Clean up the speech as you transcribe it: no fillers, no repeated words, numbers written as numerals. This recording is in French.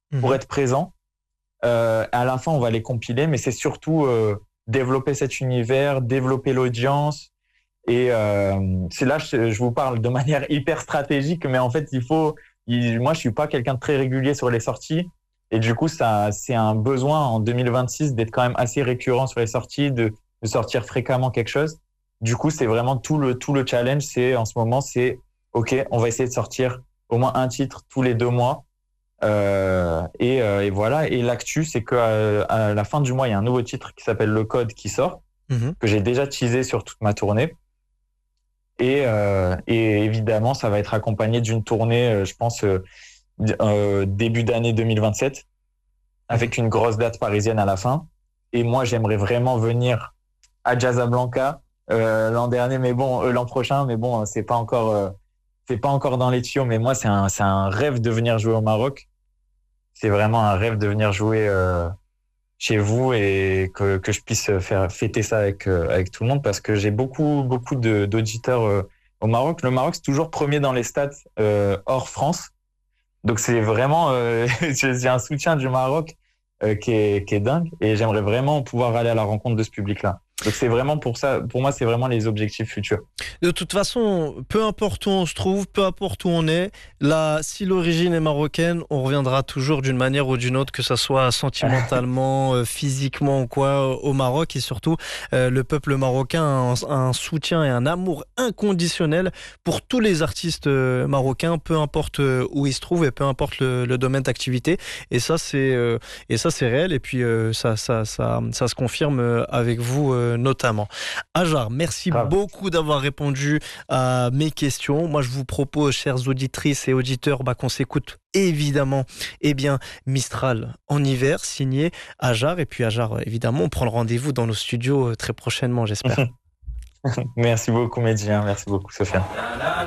pour Mhm. être présent. À la fin, on va les compiler, mais c'est surtout développer cet univers, développer l'audience. Et c'est là, je vous parle de manière hyper stratégique, mais en fait, moi, je suis pas quelqu'un de très régulier sur les sorties. Et du coup, ça, c'est un besoin en 2026 d'être quand même assez récurrent sur les sorties, de sortir fréquemment quelque chose. Du coup, c'est vraiment tout le challenge. En ce moment, OK, on va essayer de sortir au moins un titre tous les 2 mois. Et voilà. Et l'actu, c'est à la fin du mois, il y a un nouveau titre qui s'appelle Le Code qui sort, Mhm. que j'ai déjà teasé sur toute ma tournée. Et évidemment, ça va être accompagné d'une tournée, je pense, début d'année 2027, Mhm. avec une grosse date parisienne à la fin. Et moi, j'aimerais vraiment venir à Casablanca l'an dernier, mais bon, l'an prochain, mais bon, c'est pas encore dans les tuyaux. Mais moi, c'est un rêve de venir jouer au Maroc. C'est vraiment un rêve de venir jouer chez vous et que je puisse faire fêter ça avec tout le monde parce que j'ai beaucoup d'auditeurs au Maroc. Le Maroc, c'est toujours premier dans les stats hors France. Donc c'est vraiment, j'ai un soutien du Maroc qui est dingue et j'aimerais vraiment pouvoir aller à la rencontre de ce public-là. Donc c'est vraiment pour ça, pour moi, c'est vraiment les objectifs futurs. De toute façon, peu importe où on se trouve, peu importe où on est, là, si l'origine est marocaine, on reviendra toujours d'une manière ou d'une autre, que ce soit sentimentalement, physiquement ou quoi, au Maroc. Et surtout, le peuple marocain a un soutien et un amour inconditionnel pour tous les artistes marocains, peu importe où ils se trouvent et peu importe le domaine d'activité. Et ça, c'est réel. Et puis, ça se confirme avec vous notamment. Ajar, merci Grave. beaucoup d'avoir répondu à mes questions. Moi, je vous propose, chères auditrices et auditeurs, qu'on s'écoute évidemment, Mistral en hiver, signé Ajar. Et puis Ajar, évidemment, on prend le rendez-vous dans nos studios très prochainement, j'espère. Merci beaucoup, Medji, hein. Merci beaucoup, Sofiane.